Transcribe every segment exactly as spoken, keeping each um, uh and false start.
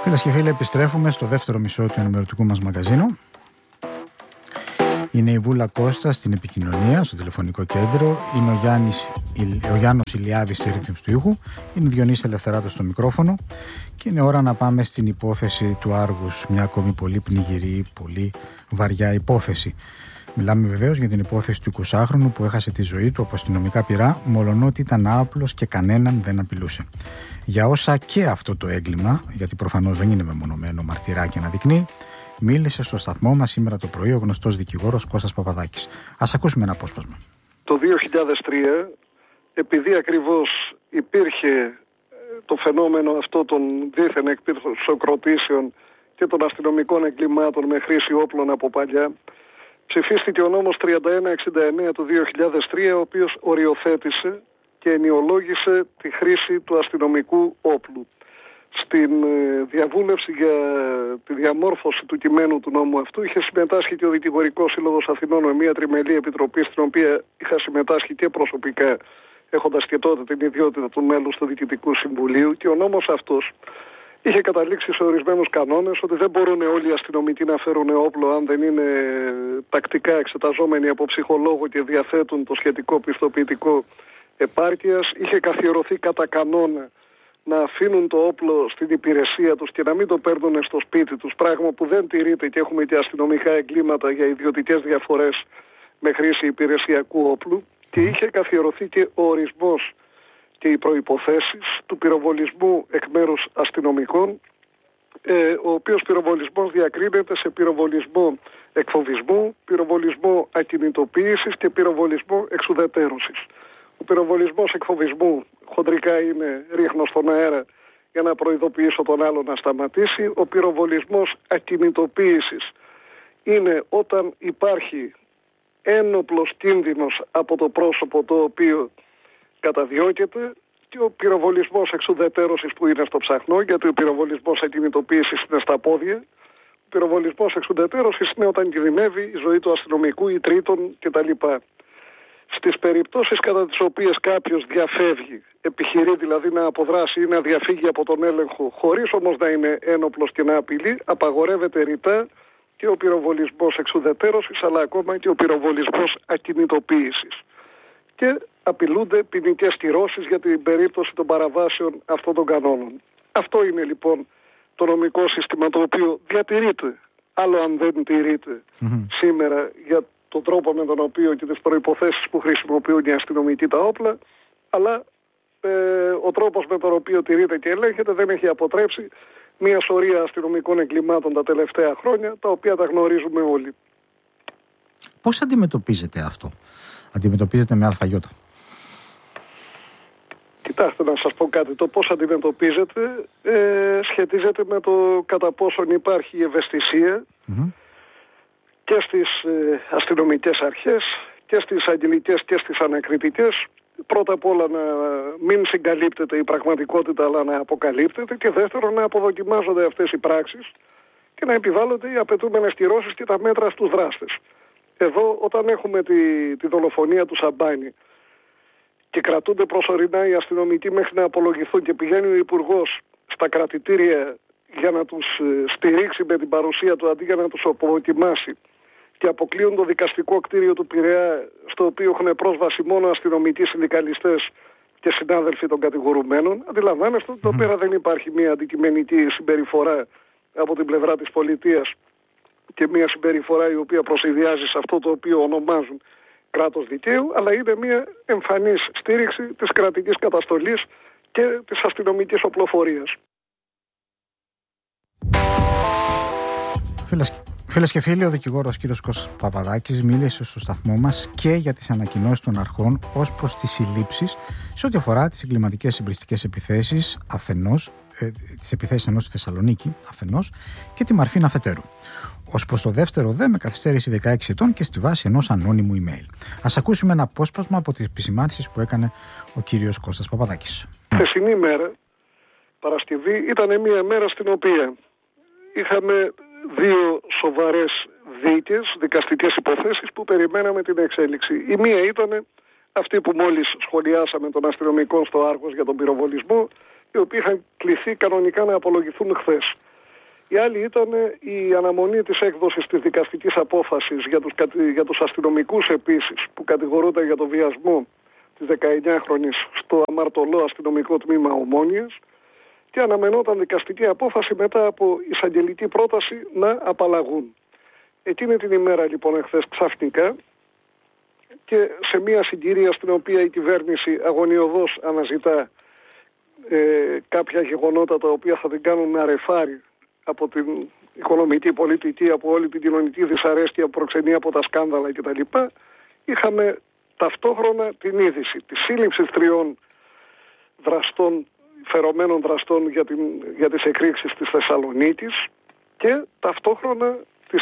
Φίλες και φίλοι, επιστρέφουμε στο δεύτερο μισό του ενημερωτικού μας μαγαζίνου. Είναι η Βούλα Κώστα στην επικοινωνία, στο τηλεφωνικό κέντρο. Είναι ο, Γιάννης, ο Γιάννος Ηλιάδης στη ρύθμιση του ήχου. Είναι ο Διονύσης Ελευθεράτος στο μικρόφωνο. Και είναι ώρα να πάμε στην υπόθεση του Άργους. Μια ακόμη πολύ πνιγυρή, πολύ βαριά υπόθεση. Μιλάμε βεβαίως για την υπόθεση του εικοσάχρονου που έχασε τη ζωή του από αστυνομικά πυρά, μολονότι ήταν άοπλος και κανέναν δεν απειλούσε. Για όσα και αυτό το έγκλημα, γιατί προφανώς δεν είναι μεμονωμένο μαρτυράκι να δεικνύει, μίλησε στο σταθμό μας σήμερα το πρωί ο γνωστός δικηγόρος Κώστας Παπαδάκης. Ας ακούσουμε ένα απόσπασμα. Το δύο χιλιάδες τρία, επειδή ακριβώς υπήρχε το φαινόμενο αυτό των δίθεν εκπυρσοκροτήσεων και των αστυνομικών εγκλημάτων με χρήση όπλων από παλιά, ψηφίστηκε ο νόμος τριάντα ένα εξήντα εννέα του δύο χιλιάδες τρία, ο οποίος οριοθέτησε και ενιολόγησε τη χρήση του αστυνομικού όπλου. Στην διαβούλευση για τη διαμόρφωση του κειμένου του νόμου αυτού είχε συμμετάσχει και ο Δικηγορικός Σύλλογος Αθηνών με μια τριμελή επιτροπή, στην οποία είχα συμμετάσχει και προσωπικά, έχοντας και τότε την ιδιότητα του μέλους του Διοικητικού Συμβουλίου, και ο νόμος αυτός είχε καταλήξει σε ορισμένους κανόνες ότι δεν μπορούν όλοι οι αστυνομικοί να φέρουν όπλο αν δεν είναι τακτικά εξεταζόμενοι από ψυχολόγο και διαθέτουν το σχετικό πιστοποιητικό επάρκειας. Είχε καθιερωθεί κατά κανόνα να αφήνουν το όπλο στην υπηρεσία τους και να μην το παίρνουν στο σπίτι τους, πράγμα που δεν τηρείται, και έχουμε και αστυνομικά εγκλήματα για ιδιωτικές διαφορές με χρήση υπηρεσιακού όπλου. Και είχε καθιερωθεί και ο ορισμός και οι προϋποθέσεις του πυροβολισμού εκ μέρους αστυνομικών, ε, ο οποίος πυροβολισμός διακρίνεται σε πυροβολισμό εκφοβισμού, πυροβολισμό ακινητοποίησης και πυροβολισμό εξουδετερώσης. Ο πυροβολισμός εκφοβισμού χοντρικά είναι ρίχνω στον αέρα για να προειδοποιήσω τον άλλο να σταματήσει. Ο πυροβολισμός ακινητοποίησης είναι όταν υπάρχει ένοπλος κίνδυνος από το πρόσωπο το οποίο καταδιώκεται, και ο πυροβολισμός εξουδετερώσης που είναι στο ψαχνό, γιατί ο πυροβολισμός ακινητοποίησης είναι στα πόδια. Ο πυροβολισμός εξουδετερώσης είναι όταν κινδυνεύει η ζωή του αστυνομικού ή τρίτων κτλ. Στις περιπτώσεις κατά τις οποίες κάποιος διαφεύγει, επιχειρεί δηλαδή να αποδράσει ή να διαφύγει από τον έλεγχο, χωρίς όμως να είναι ένοπλος και να απειλεί, απαγορεύεται ρητά και ο πυροβολισμός εξουδετερώσης, αλλά ακόμα και ο πυροβολισμός ακινητοποίησης. Και απειλούνται ποινικές κυρώσεις για την περίπτωση των παραβάσεων αυτών των κανόνων. Αυτό είναι λοιπόν το νομικό σύστημα, το οποίο διατηρείται, άλλο αν δεν τηρείται mm-hmm. σήμερα, για τον τρόπο με τον οποίο και τις προϋποθέσεις που χρησιμοποιούν οι αστυνομικοί τα όπλα, αλλά ε, ο τρόπος με τον οποίο τηρείται και ελέγχεται δεν έχει αποτρέψει μια σωρία αστυνομικών εγκλημάτων τα τελευταία χρόνια, τα οποία τα γνωρίζουμε όλοι. Πώς αντιμετωπίζετε αυτό? Αντιμετωπίζετε με αλφαγιώτα? Κοιτάξτε, να σας πω κάτι. Το πώς αντιμετωπίζεται ε, σχετίζεται με το κατά πόσον υπάρχει ευαισθησία mm-hmm. και στις ε, αστυνομικές αρχές και στις αγγελικές και στις ανακριτικές. Πρώτα απ' όλα να μην συγκαλύπτεται η πραγματικότητα, αλλά να αποκαλύπτεται, και δεύτερον να αποδοκιμάζονται αυτές οι πράξεις και να επιβάλλονται οι απαιτούμενες κυρώσεις και τα μέτρα στους δράστες. Εδώ, όταν έχουμε τη, τη δολοφονία του Σαμπάνη και κρατούνται προσωρινά οι αστυνομικοί μέχρι να απολογηθούν, και πηγαίνει ο Υπουργός στα κρατητήρια για να τους στηρίξει με την παρουσία του αντί για να τους αποδοκιμάσει, και αποκλείουν το δικαστικό κτίριο του Πειραιά, στο οποίο έχουν πρόσβαση μόνο αστυνομικοί, συνδικαλιστές και συνάδελφοι των κατηγορουμένων, αντιλαμβάνεστε ότι εδώ πέρα δεν υπάρχει μια αντικειμενική συμπεριφορά από την πλευρά της πολιτείας και μια συμπεριφορά η οποία προσυδειάζει σε αυτό το οποίο ονομάζουν κράτος δικαίου, αλλά είναι μια εμφανής στήριξη της κρατικής καταστολής και της αστυνομικής οπλοφορίας. Φίλες και φίλοι, ο δικηγόρος κ. Κώστας Παπαδάκης μίλησε στο σταθμό μας και για τις ανακοινώσεις των αρχών ως προς τις συλλήψεις σε ό,τι αφορά τις εγκληματικές συμπριστικές επιθέσεις αφενός, ε, τις επιθέσεις ενός στη Θεσσαλονίκη αφενός και τη Μαρφίν αφετέρου. Ως προς το δεύτερο δε με καθυστέρηση δεκαέξι ετών και στη βάση ενός ανώνυμου email. Ας ακούσουμε ένα απόσπασμα από τις επισημάνσεις που έκανε ο κύριος Κώστας Παπαδάκης. Χθεσινή μέρα, Παρασκευή, ήταν μια μέρα στην οποία είχαμε δύο σοβαρές δίκες, δικαστικές υποθέσεις που περιμέναμε την εξέλιξη. Η μία ήταν αυτή που μόλις σχολιάσαμε των αστυνομικών στο Άργος για τον πυροβολισμό, οι οποίοι είχαν κληθεί κανονικά να απολογηθούν χθες. Η άλλη ήταν η αναμονή της έκδοσης της δικαστικής απόφασης για τους, για τους αστυνομικούς επίσης που κατηγορούνται για το βιασμό της δεκαεννιάχρονης στο αμαρτωλό αστυνομικό τμήμα Ομόνιας και αναμενόταν δικαστική απόφαση μετά από εισαγγελική πρόταση να απαλλαγούν. Εκείνη την ημέρα λοιπόν εχθές ξαφνικά και σε μια συγκυρία στην οποία η κυβέρνηση αγωνιωδώς αναζητά ε, κάποια γεγονότα τα οποία θα την κάνουν να ρεφάρει από την οικονομική πολιτική, από όλη την κοινωνική δυσαρέσκεια που προξενεί από τα σκάνδαλα κτλ. Είχαμε ταυτόχρονα την είδηση της σύλληψης τριών δραστών, φερωμένων δραστών για, την, για τις εκρήξεις της Θεσσαλονίκης και ταυτόχρονα τη,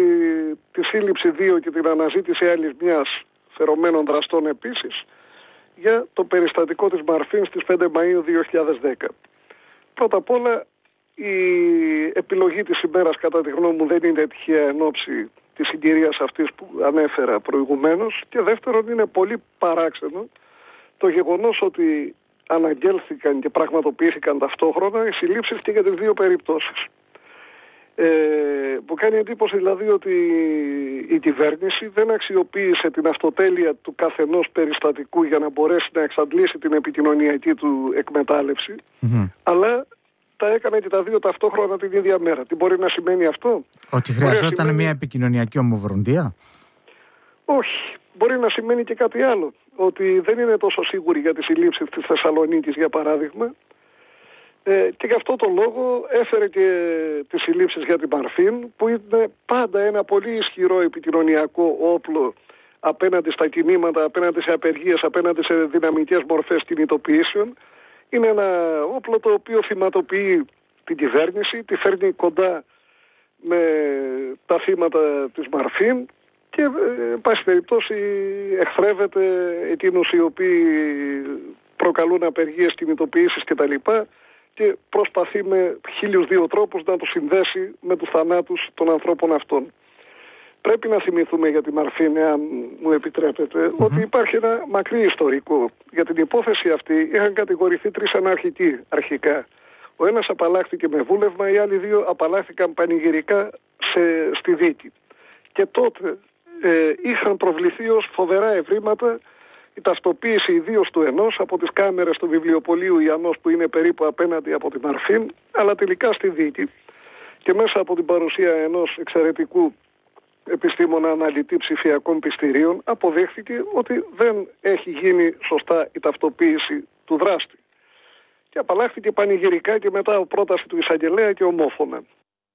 τη σύλληψη δύο και την αναζήτηση άλλης μιας φερωμένων δραστών επίσης για το περιστατικό της Μαρφίν στις πέντε Μαΐου δύο χιλιάδες δέκα. Πρώτα απ' όλα η επιλογή της ημέρας κατά τη γνώμη μου δεν είναι τυχαία εν ώψη της συγκυρίας αυτής που ανέφερα προηγουμένως και δεύτερον είναι πολύ παράξενο το γεγονός ότι αναγγέλθηκαν και πραγματοποιήθηκαν ταυτόχρονα οι συλλήψεις και για τις δύο περιπτώσεις. Ε, που κάνει εντύπωση δηλαδή ότι η κυβέρνηση δεν αξιοποίησε την αυτοτέλεια του καθενός περιστατικού για να μπορέσει να εξαντλήσει την επικοινωνιακή του εκμετάλλευση, mm-hmm. αλλά τα έκανε και τα δύο ταυτόχρονα την ίδια μέρα. Τι μπορεί να σημαίνει αυτό? Ότι χρειαζόταν σημαίνει... μια επικοινωνιακή ομοβροντία? Όχι. Μπορεί να σημαίνει και κάτι άλλο. Ότι δεν είναι τόσο σίγουροι για τις συλλήψεις της Θεσσαλονίκης για παράδειγμα ε, και γι' αυτό το λόγο έφερε και τις συλλήψεις για την Μαρφίν που είναι πάντα ένα πολύ ισχυρό επικοινωνιακό όπλο απέναντι στα κινήματα, απέναντι σε απεργίες, απέναντι σε δυναμικές μορφές κινητοποιήσεων. Είναι ένα όπλο το οποίο θυματοποιεί την κυβέρνηση, τη φέρνει κοντά με τα θύματα της Μαρφίν και εν πάση περιπτώσει εχθρεύεται εκείνους οι οποίοι προκαλούν απεργίες, κινητοποιήσεις κτλ. Και προσπαθεί με χίλιους δύο τρόπους να τους συνδέσει με τους θανάτους των ανθρώπων αυτών. Πρέπει να θυμηθούμε για τη Μαρφίν, αν μου επιτρέπετε, mm-hmm. ότι υπάρχει ένα μακρύ ιστορικό. Για την υπόθεση αυτή είχαν κατηγορηθεί τρεις αναρχικοί αρχικά. Ο ένας απαλλάχθηκε με βούλευμα, οι άλλοι δύο απαλλάχθηκαν πανηγυρικά σε, στη δίκη. Και τότε ε, είχαν προβληθεί ως φοβερά ευρήματα η ταυτοποίηση ιδίως του ενός από τις κάμερες του βιβλιοπωλείου Ιαννός που είναι περίπου απέναντι από τη Μαρφίν, αλλά τελικά στη δίκη. Και μέσα από την παρουσία ενός εξαιρετικού επιστήμονα αναλυτή ψηφιακών πιστηρίων αποδέχθηκε ότι δεν έχει γίνει σωστά η ταυτοποίηση του δράστη. Και απαλλάχθηκε πανηγυρικά και μετά από πρόταση του εισαγγελέα και ομόφωνα.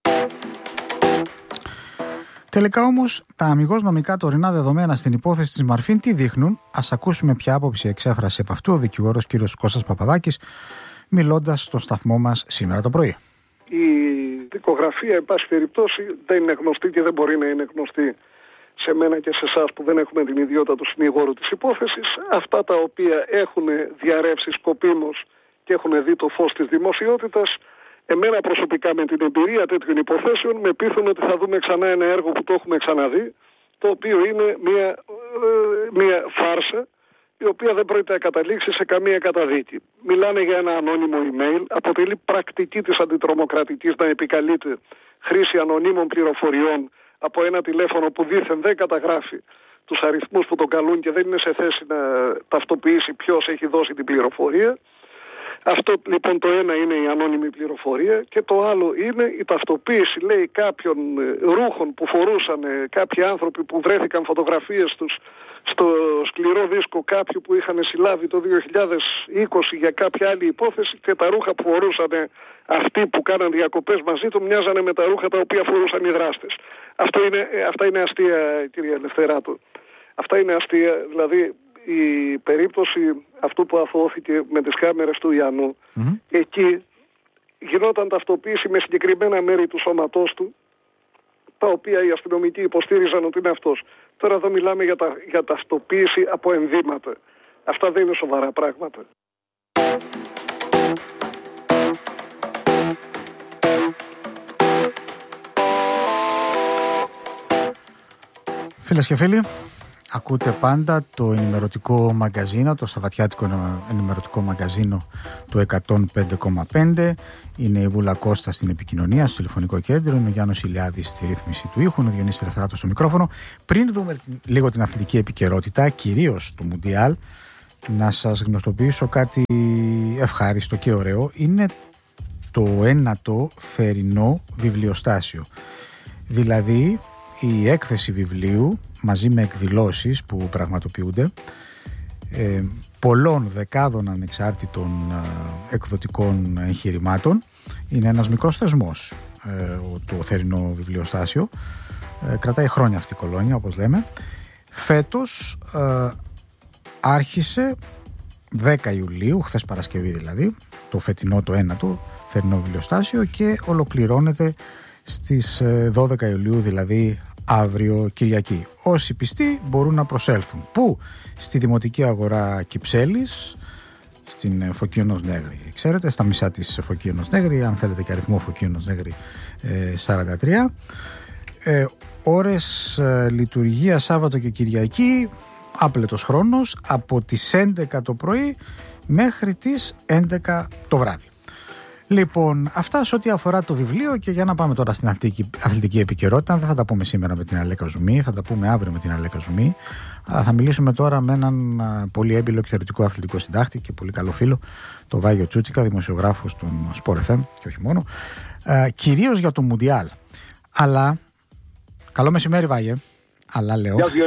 Τελικά όμως τα αμιγώς νομικά τωρινά δεδομένα στην υπόθεση της Μαρφίν τι δείχνουν? Ας ακούσουμε ποια άποψη εξέφρασε από αυτού ο δικηγόρος κ. Κώστας Παπαδάκης μιλώντας στον σταθμό μας σήμερα το πρωί. Η δικογραφία, εν πάση περιπτώσει, δεν είναι γνωστή και δεν μπορεί να είναι γνωστή σε μένα και σε εσάς που δεν έχουμε την ιδιότητα του συνηγόρου της υπόθεσης. Αυτά τα οποία έχουν διαρρεύσει σκοπίμως και έχουν δει το φως της δημοσιότητας, εμένα προσωπικά με την εμπειρία τέτοιων υποθέσεων με πείθουν ότι θα δούμε ξανά ένα έργο που το έχουμε ξαναδεί, το οποίο είναι μια, ε, μια φάρσα η οποία δεν πρόκειται να καταλήξει σε καμία καταδίκη. Μιλάνε για ένα ανώνυμο email, αποτελεί πρακτική της αντιτρομοκρατικής να επικαλείται χρήση ανωνύμων πληροφοριών από ένα τηλέφωνο που δήθεν δεν καταγράφει τους αριθμούς που τον καλούν και δεν είναι σε θέση να ταυτοποιήσει ποιος έχει δώσει την πληροφορία. Αυτό λοιπόν το ένα είναι η ανώνυμη πληροφορία και το άλλο είναι η ταυτοποίηση, λέει, κάποιων ρούχων που φορούσαν κάποιοι άνθρωποι που βρέθηκαν φωτογραφίες τους στο σκληρό δίσκο κάποιου που είχαν συλλάβει το δύο χιλιάδες είκοσι για κάποια άλλη υπόθεση και τα ρούχα που φορούσαν αυτοί που κάναν διακοπές μαζί του μοιάζανε με τα ρούχα τα οποία φορούσαν οι δράστες. Αυτό είναι, αυτά είναι αστεία, κυρία Ελευθεράτου. Αυτά είναι αστεία, δηλαδή η περίπτωση αυτού που αθωώθηκε με τις κάμερες του Ιαννού, mm-hmm. εκεί γινόταν ταυτοποίηση με συγκεκριμένα μέρη του σώματός του, τα οποία οι αστυνομικοί υποστήριζαν ότι είναι αυτός. Τώρα εδώ μιλάμε για, τα, για ταυτοποίηση από ενδύματα. Αυτά δεν είναι σοβαρά πράγματα. Φίλες και φίλοι, Ακούτε πάντα το ενημερωτικό μαγκαζίνο, το σαββατιάτικο ενημερωτικό μαγκαζίνο του εκατόν πέντε κόμμα πέντε. Είναι η Βούλα Κώστα στην επικοινωνία, στο τηλεφωνικό κέντρο. Είναι ο Γιάννος Ηλιάδης στη ρύθμιση του ήχου, είναι ο Διονύσης Ελευθεράτος στο μικρόφωνο. Πριν δούμε λίγο την αθλητική επικαιρότητα, κυρίως του Μουντιάλ, να σας γνωστοποιήσω κάτι ευχάριστο και ωραίο. Είναι το ένατο θερινό βιβλιοστάσιο. Δηλαδή η έκθεση βιβλίου μαζί με εκδηλώσεις που πραγματοποιούνται ε, πολλών δεκάδων ανεξάρτητων ε, εκδοτικών εγχειρημάτων. Είναι ένας μικρός θεσμός ε, το θερινό βιβλιοστάσιο. Ε, κρατάει χρόνια αυτή η κολόνια, όπως λέμε. Φέτος ε, άρχισε δέκα Ιουλίου, χθες Παρασκευή δηλαδή, το φετινό το ένατο θερινό βιβλιοστάσιο, και ολοκληρώνεται στις δώδεκα Ιουλίου, δηλαδή αύριο Κυριακή. Όσοι πιστοί μπορούν να προσέλθουν. Πού? Στη Δημοτική Αγορά Κυψέλης, στην Φωκίωνος Νέγρη. Ξέρετε, στα μισά της Φωκίωνος Νέγρη, αν θέλετε και αριθμό Φωκίωνος Νέγρη σαράντα τρία. Ε, ώρες ε, λειτουργία Σάββατο και Κυριακή, άπλετος χρόνος, από τις έντεκα το πρωί μέχρι τις έντεκα το βράδυ. Λοιπόν, αυτά σε ό,τι αφορά το βιβλίο, και για να πάμε τώρα στην αθλητική, αθλητική επικαιρότητα. Δεν θα τα πούμε σήμερα με την Αλέκα Ζουμί, θα τα πούμε αύριο με την Αλέκα Ζουμί. Αλλά θα μιλήσουμε τώρα με έναν πολύ έμπειλο εξαιρετικό αθλητικό συντάκτη και πολύ καλό φίλο, τον Βάγιο Τσούτσικα, δημοσιογράφο στον Sport εφ εμ και όχι μόνο. Ε, κυρίως για το Μουντιάλ. Αλλά. Καλό μεσημέρι, Βάγε. Αλλά λέω. Γεια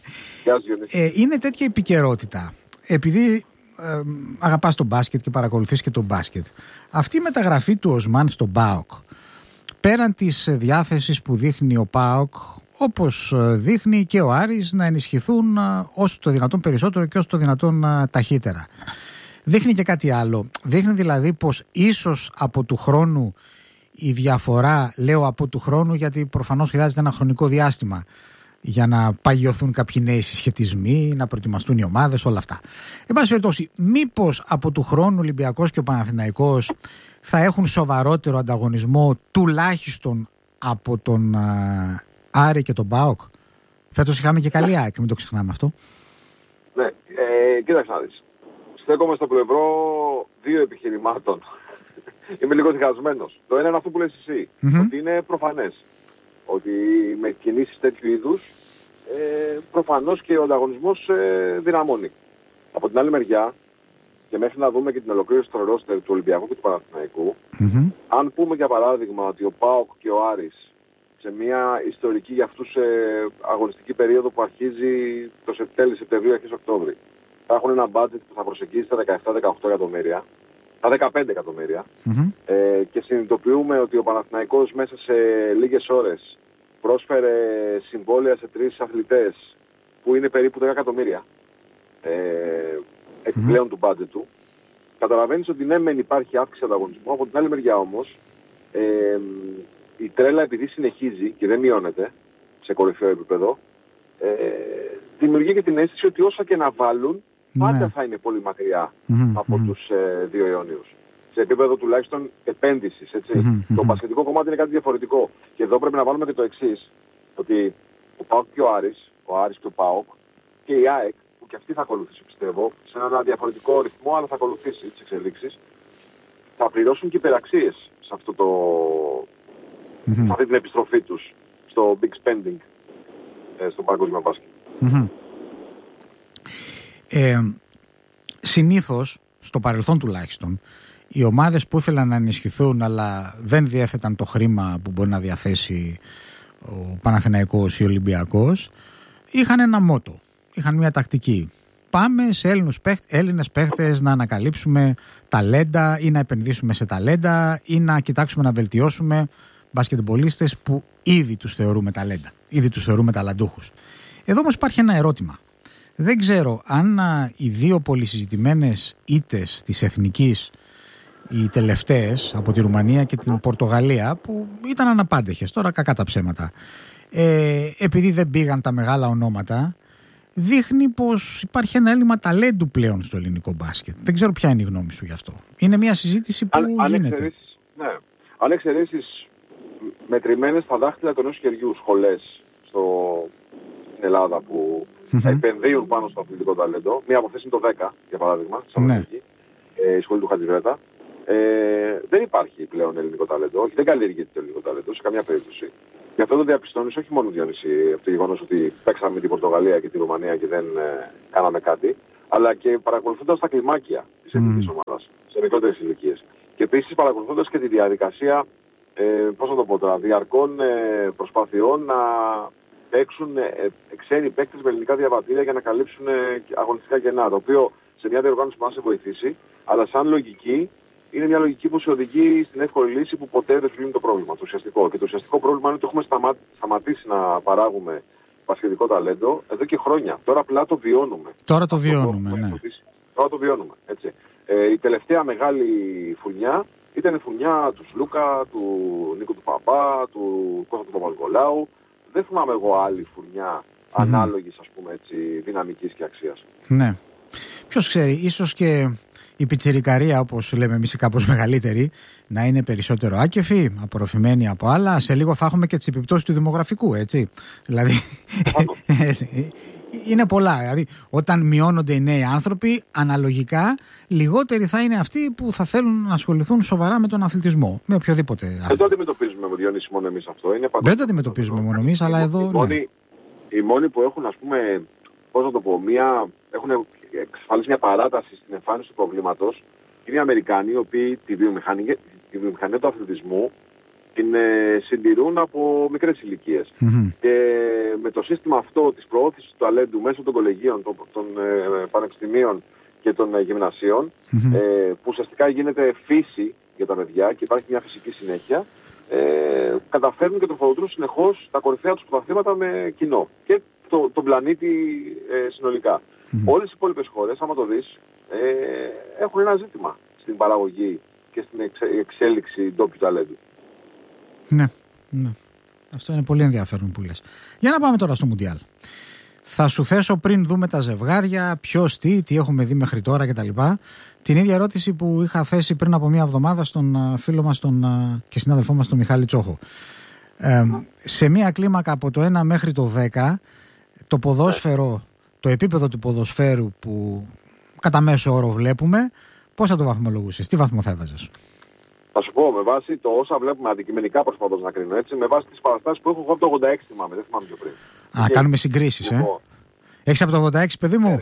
σου, ε, είναι τέτοια επικαιρότητα. Επειδή Ε, αγαπάς τον μπάσκετ και παρακολουθείς και τον μπάσκετ, αυτή η μεταγραφή του Οσμάν στον ΠΑΟΚ, πέραν της διάθεσης που δείχνει ο ΠΑΟΚ, όπως δείχνει και ο Άρης, να ενισχυθούν όσο το δυνατόν περισσότερο και όσο το δυνατόν ταχύτερα, δείχνει και κάτι άλλο. Δείχνει δηλαδή πως ίσως από του χρόνου η διαφορά, λέω από του χρόνου γιατί προφανώς χρειάζεται ένα χρονικό διάστημα για να παγιωθούν κάποιοι νέοι συσχετισμοί, να προετοιμαστούν οι ομάδες, όλα αυτά. Εν πάση περιπτώσει, μήπως από του χρόνου ο Ολυμπιακός και ο Παναθηναϊκός θα έχουν σοβαρότερο ανταγωνισμό, τουλάχιστον από τον α, Άρη και τον ΠΑΟΚ? Φέτος είχαμε και καλή ΑΕΚ, μην το ξεχνάμε αυτό. Ναι, ε, κοίταξε να δεις. Στέκομαι στο πλευρό δύο επιχειρημάτων. Είμαι λίγο διχασμένος. Το ένα είναι αυτό που λες εσύ, mm-hmm. ότι είναι προφανές ότι με κινήσεις τέτοιου είδους ε, προφανώς και ο ανταγωνισμός ε, δυναμώνει. Από την άλλη μεριά, και μέχρι να δούμε και την ολοκλήρωση του ρόστερ του Ολυμπιακού και του Παναθηναϊκού, mm-hmm. αν πούμε για παράδειγμα ότι ο ΠΑΟΚ και ο Άρης σε μια ιστορική για αυτούς ε, αγωνιστική περίοδο που αρχίζει το τέλη Σεπτεμβρίου, αρχές Οκτώβρη, θα έχουν ένα budget που θα προσεγγίσει τα δεκαεπτά με δεκαοκτώ εκατομμύρια, τα δεκαπέντε εκατομμύρια, mm-hmm. ε, και συνειδητοποιούμε ότι ο Παναθηναϊκός μέσα σε λίγες ώρες πρόσφερε συμβόλαια σε τρεις αθλητές που είναι περίπου δέκα εκατομμύρια ε, επιπλέον mm-hmm. του budget του. Καταλαβαίνεις ότι ναι μεν υπάρχει αύξηση ανταγωνισμού, από την άλλη μεριά όμως ε, η τρέλα, επειδή συνεχίζει και δεν μειώνεται σε κορυφαίο επίπεδο, ε, δημιουργεί και την αίσθηση ότι όσα και να βάλουν πάντα θα είναι πολύ μακριά mm-hmm. από mm-hmm. τους ε, δύο αιώνιους. Σε επίπεδο τουλάχιστον επένδυσης, έτσι. Mm-hmm. Το μπασκετικό κομμάτι είναι κάτι διαφορετικό. Και εδώ πρέπει να βάλουμε και το εξής, ότι ο ΠΑΟΚ και ο Άρης, ο Άρης και ο ΠΑΟΚ και η ΑΕΚ, που και αυτή θα ακολουθήσει πιστεύω, σε ένα διαφορετικό ρυθμό, αλλά θα ακολουθήσει τις εξελίξεις, θα πληρώσουν και υπεραξίες σε, αυτό το... mm-hmm. σε αυτή την επιστροφή τους στο big spending ε, στο παγκόσμιο μπάσκετ. Mm-hmm. Ε, συνήθως, στο παρελθόν τουλάχιστον, οι ομάδες που ήθελαν να ενισχυθούν αλλά δεν διέθεταν το χρήμα που μπορεί να διαθέσει ο Παναθηναϊκός ή ο Ολυμπιακός, είχαν ένα μότο, είχαν μια τακτική. Πάμε σε Έλληνες, παίχτες, Έλληνες παίχτες να ανακαλύψουμε ταλέντα ή να επενδύσουμε σε ταλέντα ή να κοιτάξουμε να βελτιώσουμε μπασκετμπολίστες που ήδη τους θεωρούμε ταλέντα, ήδη τους θεωρούμε ταλαντούχους. Εδώ όμως υπάρχει ένα ερώτημα. Δεν ξέρω αν α, οι δύο πολυσυζητημένες ήττες της Εθνικής, οι τελευταίες από τη Ρουμανία και την Πορτογαλία, που ήταν αναπάντεχες, τώρα κακά τα ψέματα, ε, επειδή δεν πήγαν τα μεγάλα ονόματα, δείχνει πως υπάρχει ένα έλλειμμα ταλέντου πλέον στο ελληνικό μπάσκετ. Δεν ξέρω ποια είναι η γνώμη σου γι' αυτό. Είναι μια συζήτηση που αν, γίνεται. Ναι. Αν εξαιρέσεις μετρημένες στα δάχτυλα του ενός χεριού σχολές στο, στην στην Ελλάδα που mm-hmm. επενδύουν πάνω στο αθλητικό ταλέντο. Μία από αυτές είναι το δέκα, για παράδειγμα, στη Θεσσαλονίκη, ναι. η σχολή του Χατζιβρέτα. Ε, δεν υπάρχει πλέον ελληνικό ταλέντο, όχι, δεν καλλιεργείται το ελληνικό ταλέντο σε καμιά περίπτωση. Γι' αυτό το διαπιστώνεις όχι μόνο, Διονύση, από το γεγονός ότι παίξαμε την Πορτογαλία και τη Ρουμανία και δεν ε, κάναμε κάτι, αλλά και παρακολουθώντας τα κλιμάκια της εθνικής mm. ομάδας σε μικρότερες ηλικίες. Και επίσης παρακολουθώντας και τη διαδικασία, ε, πώς να το πω τώρα, διαρκών ε, προσπαθειών να παίξουν ε, ξένοι παίκτες με ελληνικά διαβατήρια για να καλύψουν ε, αγωνιστικά κενά. Το οποίο σε μια διοργάνωση που μας έχει βοηθήσει, αλλά σαν λογική είναι μια λογική που σε οδηγεί στην εύκολη λύση που ποτέ δεν σου λύνει το πρόβλημα, το ουσιαστικό. Και το ουσιαστικό πρόβλημα είναι ότι έχουμε σταμα... σταματήσει να παράγουμε πασχετικό ταλέντο εδώ και χρόνια. Τώρα απλά το βιώνουμε. Τώρα το βιώνουμε, το... ναι. Τώρα το βιώνουμε, έτσι. Ε, η τελευταία μεγάλη φουρνιά ήταν η φουρνιά του Σλούκα, του Νίκου του Παπά, του Κώστα του Παπαλκολάου. Δεν θυμάμαι εγώ άλλη φουρνιά mm-hmm. ανάλογης, ας πούμε, έτσι, δυναμικής και αξίας. Ναι. Ποιος ξέρει, ίσως και η πιτσιρικαρία, όπως λέμε εμείς, κάπως μεγαλύτερη, να είναι περισσότερο άκεφη, απορροφημένη από άλλα. Σε λίγο θα έχουμε και τις επιπτώσεις του δημογραφικού, έτσι. Δηλαδή, είναι πολλά. Δηλαδή, όταν μειώνονται οι νέοι άνθρωποι, αναλογικά, λιγότεροι θα είναι αυτοί που θα θέλουν να ασχοληθούν σοβαρά με τον αθλητισμό. Με οποιοδήποτε άλλο. Δεν το αντιμετωπίζουμε, Διονύση, μόνο εμείς αυτό. Είναι Δεν το αντιμετωπίζουμε μόνο εμείς, αλλά εδώ. Οι μόνοι, ναι. οι μόνοι που έχουν, ας πούμε, πώς να το πω, μία, έχουν εξασφαλίσει μια παράταση στην εμφάνιση του προβλήματος είναι οι Αμερικάνοι, οι οποίοι τη βιομηχανία, τη βιομηχανία του αθλητισμού την ε, συντηρούν από μικρές ηλικίες. Mm-hmm. Και με το σύστημα αυτό της προώθησης του ταλέντου μέσω των κολεγίων, των, των ε, πανεπιστημίων και των ε, γυμνασίων, mm-hmm. ε, που ουσιαστικά γίνεται φύση για τα παιδιά και υπάρχει μια φυσική συνέχεια, ε, καταφέρνουν και τροφοδοτούν συνεχώς τα κορυφαία τους πρωταθλήματα με κοινό και το, τον πλανήτη ε, συνολικά. Mm-hmm. Όλες οι υπόλοιπες χώρες, άμα το δεις, ε, έχουν ένα ζήτημα στην παραγωγή και στην εξε, εξέλιξη ντόπιου ταλέντου. Ναι, ναι. Αυτό είναι πολύ ενδιαφέρον που λες. Για να πάμε τώρα στο Μουντιάλ. Θα σου θέσω, πριν δούμε τα ζευγάρια, ποιος τι, τι έχουμε δει μέχρι τώρα κτλ., την ίδια ερώτηση που είχα θέσει πριν από μία εβδομάδα στον φίλο μας τον, και συνάδελφό μας τον Μιχάλη Τσόχο. Ε, σε μία κλίμακα από το ένα μέχρι το δέκα, το ποδόσφαιρο, το επίπεδο του ποδοσφαίρου που κατά μέσο όρο βλέπουμε, πώς θα το βαθμολογούσες, τι βαθμό θα έβαζες? Θα σου πω, με βάση το όσα βλέπουμε αντικειμενικά, προσπαθώ να κρίνω έτσι, με βάση τις παραστάσεις που έχω εγώ από το ογδόντα έξι, θυμάμαι, δεν θυμάμαι πιο πριν. Α, και κάνουμε συγκρίσεις, ε. Έχεις από το ογδόντα έξι, παιδί μου.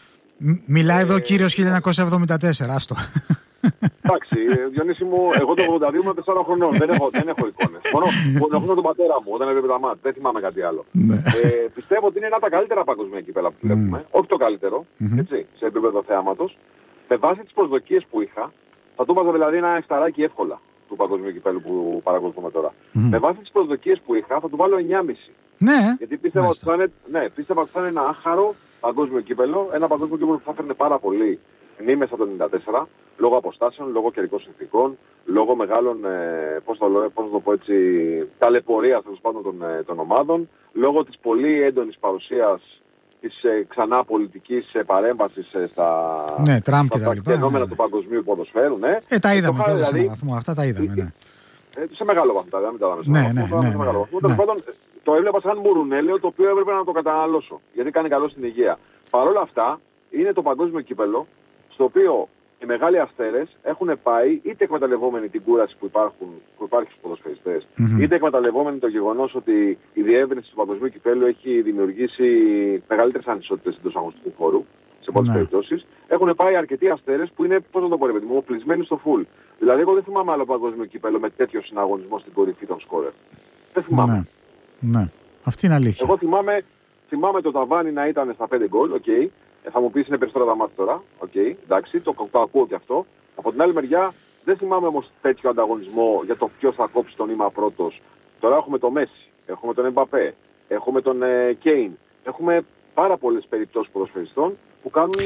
Μ- μιλάει ε, εδώ ο κύριος χίλια εννιακόσια εβδομήντα τέσσερα, άστο. Εντάξει, Διονύση μου, εγώ το ογδόντα δύο είμαι τεσσάρων χρονών, δεν έχω, δεν έχω εικόνες. Μόνο γνωρίζω τον πατέρα μου όταν έβλεπε τα μάτια, δεν θυμάμαι κάτι άλλο. ε, πιστεύω ότι είναι ένα από τα καλύτερα παγκοσμία κύπελα που βλέπουμε, mm. όχι το καλύτερο, mm-hmm. έτσι, σε επίπεδο θεάματος. Με βάση τις προσδοκίες που είχα, θα το βάζα δηλαδή ένα εξταράκι εύκολα του παγκοσμίου κυπέλου που παρακολουθούμε τώρα. Mm-hmm. Με βάση τις προσδοκίες που είχα, θα του βάλω εννιά κόμμα πέντε. Ναι, γιατί πίστευα ότι, θα είναι, ναι, πίστευα ότι θα είναι ένα άχαρο παγκόσμιο κύπελο, ένα παγκόσμιο κύπελο που θα έφερνε πάρα πολύ μνήμες από το ενενήντα τέσσερα, λόγω αποστάσεων, λόγω καιρικών συνθηκών, λόγω μεγάλων, ε, πώς θα το, πώς θα το πω έτσι, ταλαιπωρίας τέλος πάντων των, ε, των ομάδων, λόγω της πολύ έντονης παρουσίας της ε, ξανά πολιτικής ε, παρέμβασης ε, στα, ναι, Τραμπ στα, στα φαινόμενα ναι. του παγκοσμίου ποδοσφαίρου. Ναι. Ε, τα είδαμε και όλα σε ένα βαθμό, αυτά τα είδαμε. Ναι. Ε, σε μεγάλο βαθμό, δεν τα είδαμε σε ναι, ναι, ναι, βαθμό. Ναι, σε ναι, μεγάλο βαθμό. ναι. Πάντων, το έβλεπα σαν μουρουνέλαιο το οποίο έπρεπε να το καταναλώσω, γιατί κάνει καλό στην υγεία. Παρ' όλα αυτά, είναι το παγκόσμιο κύπελο, στο οποίο οι μεγάλοι αστέρες έχουν πάει είτε εκμεταλλευόμενοι την κούραση που, υπάρχουν, που υπάρχει στους ποδοσφαιριστές, mm-hmm. είτε εκμεταλλευόμενοι το γεγονός ότι η διεύρυνση του παγκοσμίου κυπέλου έχει δημιουργήσει μεγαλύτερες ανισότητες εντός αγωνιστικού χώρου, σε πολλές mm-hmm. περιπτώσεις. Έχουν πάει αρκετοί αστέρες που είναι, πώς να το πω, ρε παιδί μου, οπλισμένοι στο φουλ. Δηλαδή, εγώ δεν θυμάμαι άλλο παγκόσμιο κυπέλο με τέτοιο συναγωνισμό στην κορυφή των σκόρερ. Δεν θυμάμαι. Ναι. ναι. Αυτή είναι αλήθεια. Εγώ θυμάμαι, θυμάμαι το ταβάνι να ήταν στα πέντε γκολ, οκ. Okay. Ε, θα μου πεις είναι περισσότερα τα μάτια τώρα. Οκ, okay, εντάξει, το, το ακούω και αυτό. Από την άλλη μεριά, δεν θυμάμαι όμως τέτοιο ανταγωνισμό για το ποιος θα κόψει τον ύμα πρώτος. Τώρα έχουμε τον Μέση, έχουμε τον Εμπαπέ, έχουμε τον ε, Κέιν. Έχουμε πάρα πολλές περιπτώσεις ποδοσφαιριστών που κάνουν.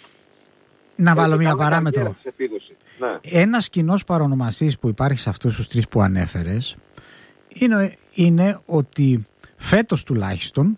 Να βάλω μια παράμετρο. Ναι. Ένας κοινός παρονομαστής που υπάρχει σε αυτούς τους τρεις που ανέφερες είναι, είναι ότι φέτος τουλάχιστον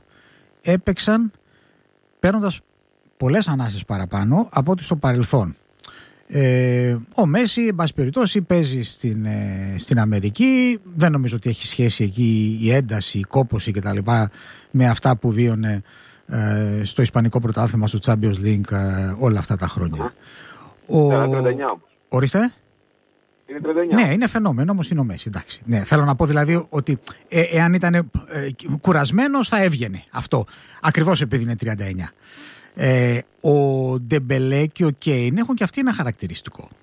έπαιξαν παίρνοντας πολλές ανάσες παραπάνω από ό,τι στο παρελθόν. Ε, ο Μέση, εν πάση περιπτώσει, παίζει στην, ε, στην Αμερική. Δεν νομίζω ότι έχει σχέση εκεί η ένταση, η κόπωση κτλ. Με αυτά που βίωνε ε, στο Ισπανικό πρωτάθλημα, στο Champions League ε, όλα αυτά τα χρόνια. Ο... Είναι τριάντα εννιά όμως. Ορίστε. Είναι τριάντα εννιά. Ναι, είναι φαινόμενο, όμως είναι ο Μέση. Εντάξει. Ναι, θέλω να πω δηλαδή ότι ε, εάν ήταν ε, κουρασμένος θα έβγαινε αυτό. Ακριβώς επειδή είναι τριάντα εννιά. Ε, ο Ντεμπελέ και ο Κέιν έχουν και αυτοί ένα χαρακτηριστικό.